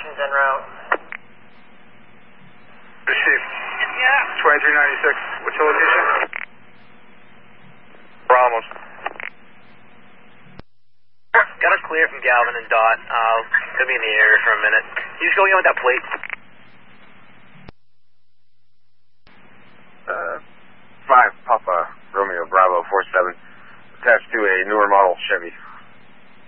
Caution's en route. Received. Yeah. 2396. What's your location? Ramos. Got us clear from Galvin and Dot. Gonna be in the area for a minute. You just go in with that plate. 5 Papa Romeo Bravo 47. Attached to a newer model Chevy.